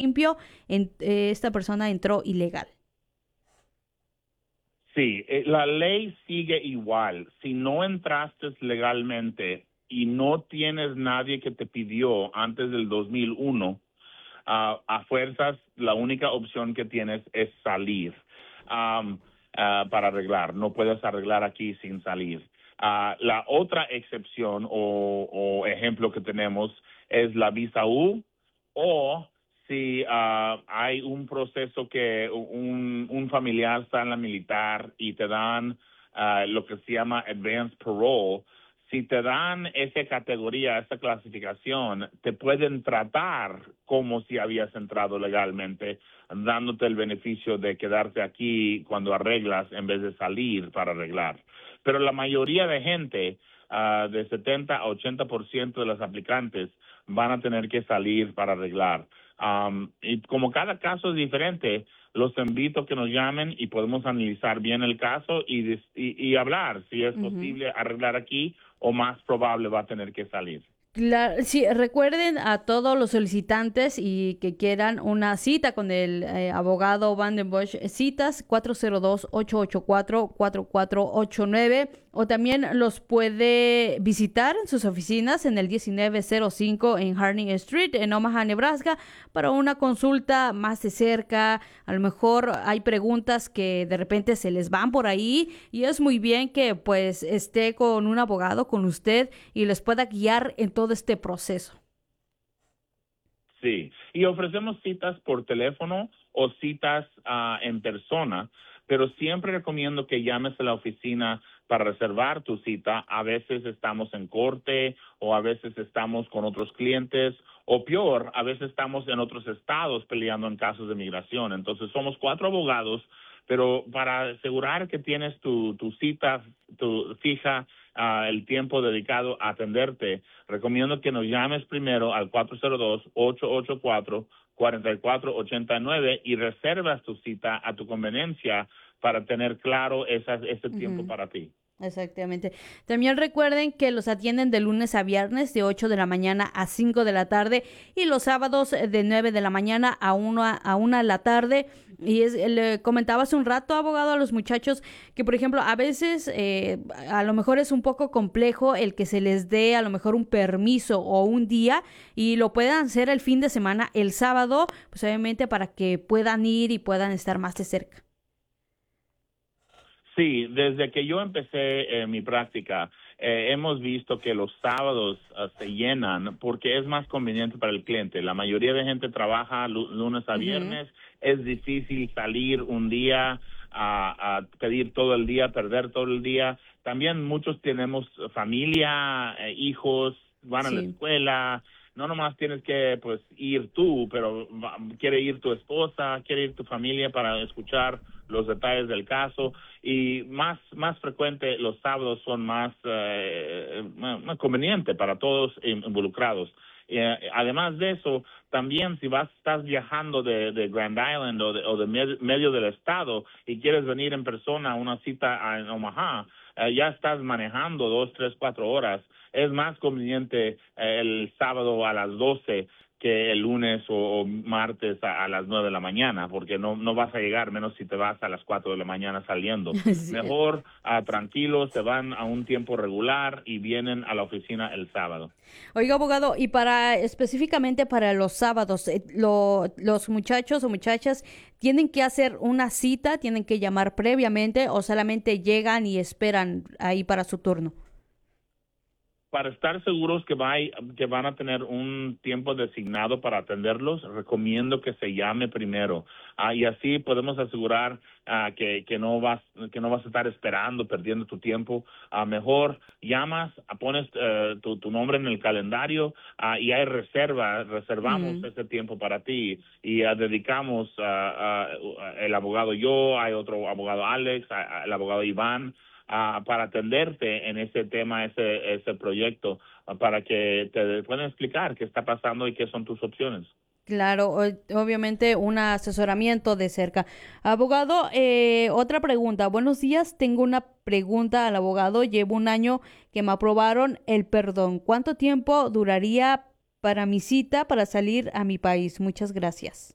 limpio, esta persona entró ilegal. Sí, la ley sigue igual. Si no entraste legalmente y no tienes nadie que te pidió antes del 2001, a fuerzas la única opción que tienes es salir para arreglar. No puedes arreglar aquí sin salir. La otra excepción o ejemplo que tenemos es la visa U, o si hay un proceso que un familiar está en la militar y te dan lo que se llama advanced parole. Si te dan esa categoría, esa clasificación, te pueden tratar como si habías entrado legalmente, dándote el beneficio de quedarte aquí cuando arreglas en vez de salir para arreglar. Pero la mayoría de gente, de 70 a 80% de los aplicantes, van a tener que salir para arreglar. Y como cada caso es diferente, los invito a que nos llamen y podemos analizar bien el caso y hablar si es posible arreglar aquí o más probable va a tener que salir. Claro, sí, recuerden a todos los solicitantes y que quieran una cita con el abogado Van den Bosch, citas 402-884-4489, o también los puede visitar en sus oficinas en el 1905 en Harding Street, en Omaha, Nebraska, para una consulta más de cerca. A lo mejor hay preguntas que de repente se les van por ahí y es muy bien que pues esté con un abogado, con usted, y les pueda guiar en todo este proceso. Sí, y ofrecemos citas por teléfono o citas en persona, pero siempre recomiendo que llames a la oficina para reservar tu cita. A veces estamos en corte o a veces estamos con otros clientes o peor, a veces estamos en otros estados peleando en casos de migración. Entonces somos 4 abogados, pero para asegurar que tienes tu cita fija, el tiempo dedicado a atenderte, recomiendo que nos llames primero al 402-884-4489 y reservas tu cita a tu conveniencia para tener claro ese tiempo para ti. Exactamente. También recuerden que los atienden de lunes a viernes de 8 de la mañana a 5 de la tarde y los sábados de 9 de la mañana a 1 de la tarde. Y le comentaba hace un rato, abogado, a los muchachos que, por ejemplo, a veces a lo mejor es un poco complejo el que se les dé a lo mejor un permiso o un día y lo puedan hacer el fin de semana, el sábado, pues obviamente para que puedan ir y puedan estar más de cerca. Sí, desde que yo empecé mi práctica, hemos visto que los sábados se llenan porque es más conveniente para el cliente. La mayoría de gente trabaja lunes a viernes. Es difícil salir un día a pedir todo el día, perder todo el día. También muchos tenemos familia, hijos, van a la Sí. escuela. No nomás tienes que pues ir tú, pero quiere ir tu esposa, quiere ir tu familia para escuchar los detalles del caso, y más frecuente los sábados son más conveniente para todos involucrados. Además de eso, también si estás viajando de Grand Island o de medio del estado y quieres venir en persona a una cita en Omaha, ya estás manejando 2, 3, 4 horas. Es más conveniente el sábado a las 12 que el lunes o martes a las 9 de la mañana, porque no vas a llegar, menos si te vas a las 4 de la mañana saliendo. Sí. Mejor tranquilos, se van a un tiempo regular y vienen a la oficina el sábado. Oiga, abogado, y para específicamente para los sábados, los muchachos o muchachas tienen que hacer una cita, tienen que llamar previamente o solamente llegan y esperan ahí para su turno. Para estar seguros que van a tener un tiempo designado para atenderlos, recomiendo que se llame primero. Y así podemos asegurar que no vas a estar esperando, perdiendo tu tiempo. Mejor llamas, pones tu nombre en el calendario y hay reservamos ese tiempo para ti y dedicamos el abogado yo, hay otro abogado Alex, el abogado Iván, para atenderte en ese tema, ese proyecto, para que te puedan explicar qué está pasando y qué son tus opciones. Claro, obviamente un asesoramiento de cerca. Abogado, otra pregunta. Buenos días, tengo una pregunta al abogado. Llevo un año que me aprobaron el perdón. ¿Cuánto tiempo duraría para mi cita para salir a mi país? Muchas gracias.